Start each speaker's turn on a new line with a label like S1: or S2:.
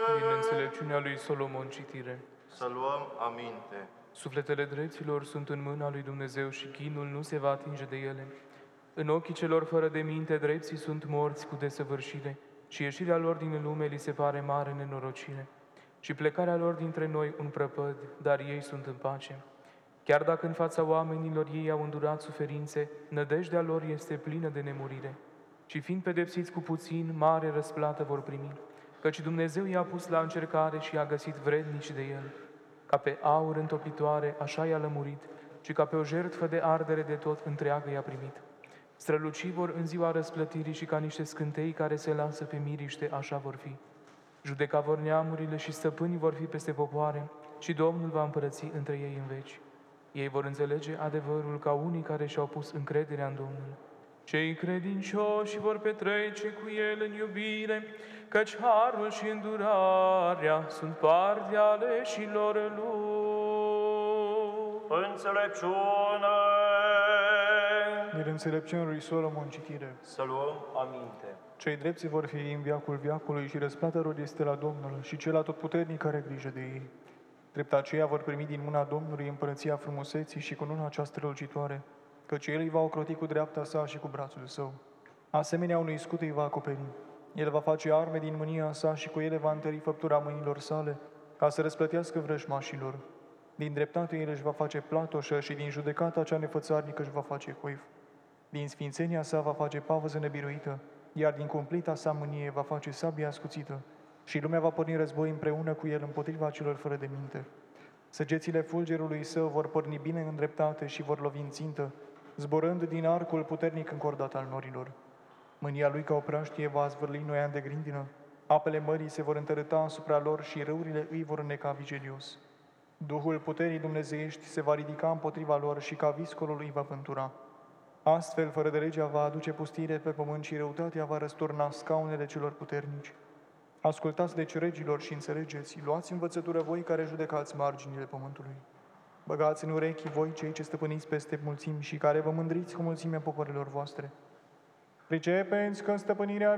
S1: Din înțelepciunea lui Solomon citire.
S2: Să luăm aminte.
S1: Sufletele drepților sunt în mâna lui Dumnezeu și chinul nu se va atinge de ele. În ochii celor fără de minte, drepții sunt morți cu desăvârșire și ieșirea lor din lume li se pare mare nenorocire. Și plecarea lor dintre noi un prăpăd, dar ei sunt în pace. Chiar dacă în fața oamenilor ei au îndurat suferințe, nădejdea lor este plină de nemurire. Și fiind pedepsiți cu puțin, mare răsplată vor primi, căci Dumnezeu i-a pus la încercare și i-a găsit vrednici de el. Ca pe aur întopitoare, așa i-a lămurit, și ca pe o jertfă de ardere de tot întreagă i-a primit. Strălucii vor în ziua răsplătirii și ca niște scântei care se lasă pe miriște, așa vor fi. Judeca vor neamurile și stăpânii vor fi peste popoare și Domnul va împărăți între ei în veci. Ei vor înțelege adevărul ca unii care și-au pus încrederea în Domnul. Cei credincioși vor petrece cu El în iubire, căci harul și îndurarea sunt parte aleșilor Lui.
S2: Înțelepciune!
S3: Din înțelepciunea lui Solomon citire.
S2: Să luăm aminte.
S3: Cei drepți vor fi în viacul viacului și răsplata lor este la Domnul și cel atotputernic care are grijă de ei. Drept aceea vor primi din mâna Domnului împărăția frumuseții și cununa cea strălucitoare, căci El îi va ocroti cu dreapta sa și cu brațul său. Asemenea unui scut îi va acoperi. El va face arme din mânia sa și cu ele va întări făptura mâinilor sale, ca să răsplătească vrăjmașilor. Din dreptate El își va face platoșă și din judecata cea nefățarnică își va face hoif. Din sfințenia sa va face pavăză nebiruită, iar din cumplita sa mânie va face sabia ascuțită, și lumea va porni război împreună cu El împotriva celor fără de minte. Săgețile fulgerului său vor porni bine în dreptate și vor lovi în țintă, zborând din arcul puternic încordat al norilor. Mânia lui ca o praștie va zvârli noi ani de grindină, apele mării se vor întărâta asupra lor și râurile îi vor înneca vigelios. Duhul puterii dumnezeiești se va ridica împotriva lor și ca viscolul îi va vântura. Astfel, fără de legea va aduce pustire pe pământ și răutatea va răsturna scaunele celor puternici. Ascultați deci regilor și înțelegeți, luați învățătură voi care judecați marginile pământului. Băgați în urechi voi cei ce stăpâniți peste mulțimi și care vă mândriți cu mulțimea popoarelor voastre. Pricepeți că stăpânirea